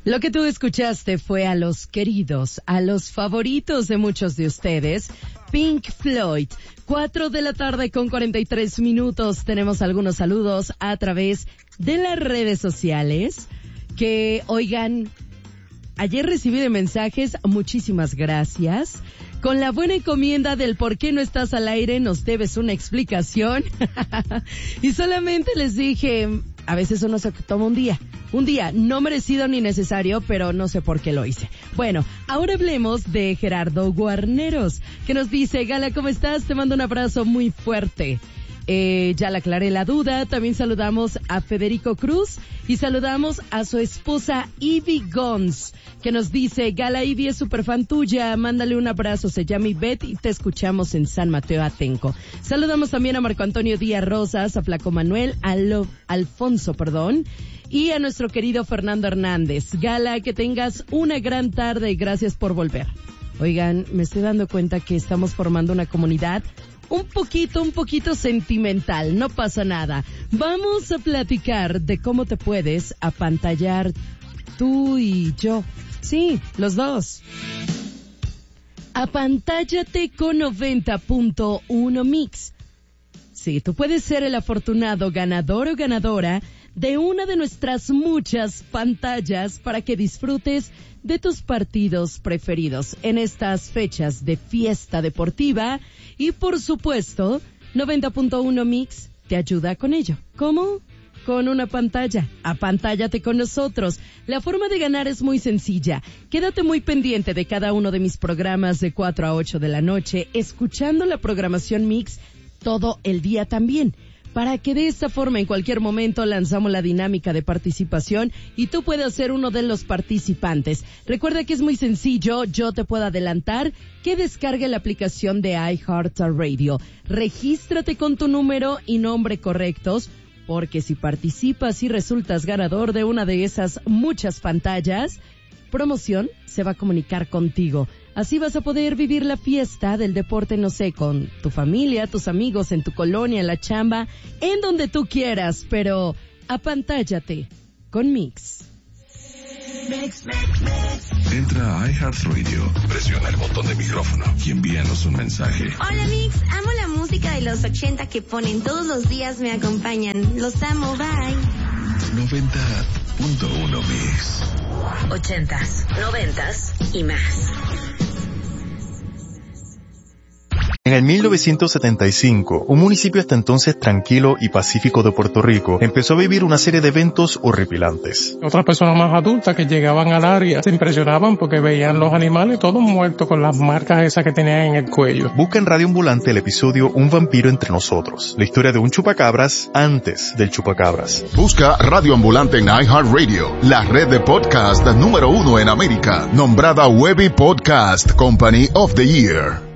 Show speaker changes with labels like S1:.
S1: Lo que tú escuchaste fue a los queridos, a los favoritos de muchos de ustedes, Pink Floyd. 4 de la tarde con 43 minutos. Tenemos algunos saludos a través de las redes sociales. Que, oigan, ayer recibí de mensajes, muchísimas gracias. Con la buena encomienda del por qué no estás al aire, nos debes una explicación. Y solamente les dije, a veces uno se toma un día no merecido ni necesario, pero no sé por qué lo hice. Bueno, ahora hablemos de Gerardo Guarneros, que nos dice: Gala, ¿cómo estás? Te mando un abrazo muy fuerte. Ya le aclaré la duda. También saludamos a Federico Cruz y saludamos a su esposa Ivy Gons, que nos dice: Gala, Ivy es súper fan tuya, mándale un abrazo, se llama Ivette y te escuchamos en San Mateo Atenco. Saludamos también a Marco Antonio Díaz Rosas, a Flaco Manuel, Alfonso, y a nuestro querido Fernando Hernández. Gala, que tengas una gran tarde y gracias por volver. Oigan, me estoy dando cuenta que estamos formando una comunidad un poquito sentimental, no pasa nada. Vamos a platicar de cómo te puedes apantallar tú y yo. Sí, los dos. Apantállate con 90.1 Mix. Sí, tú puedes ser el afortunado ganador o ganadora de una de nuestras muchas pantallas para que disfrutes de tus partidos preferidos en estas fechas de fiesta deportiva y, por supuesto, 90.1 Mix te ayuda con ello. ¿Cómo? Con una pantalla. Apantállate con nosotros. La forma de ganar es muy sencilla. Quédate muy pendiente de cada uno de mis programas de 4 a 8 de la noche, escuchando la programación Mix todo el día también, para que de esta forma en cualquier momento lanzamos la dinámica de participación y tú puedas ser uno de los participantes. Recuerda que es muy sencillo, yo te puedo adelantar que descargue la aplicación de iHeartRadio. Regístrate con tu número y nombre correctos, porque si participas y resultas ganador de una de esas muchas pantallas, Promoción se va a comunicar contigo. Así vas a poder vivir la fiesta del deporte, no sé, con tu familia, tus amigos, en tu colonia, en la chamba, en donde tú quieras, pero apantállate con Mix.
S2: Entra a iHeartRadio, presiona el botón de micrófono y envíanos un mensaje.
S3: Hola Mix, amo la música de los 80 que ponen todos los días, me acompañan. Los amo, bye.
S2: 90.1 Mix.
S4: 80s, 90s y más.
S5: En el 1975, un municipio hasta entonces tranquilo y pacífico de Puerto Rico empezó a vivir una serie de eventos horripilantes.
S6: Otras personas más adultas que llegaban al área se impresionaban porque veían los animales todos muertos con las marcas esas que tenían en el cuello.
S5: Busca en Radio Ambulante el episodio Un vampiro entre nosotros, la historia de un chupacabras antes del chupacabras.
S7: Busca Radio Ambulante en iHeartRadio, la red de podcast número 1 en América, nombrada Webby Podcast Company of the Year.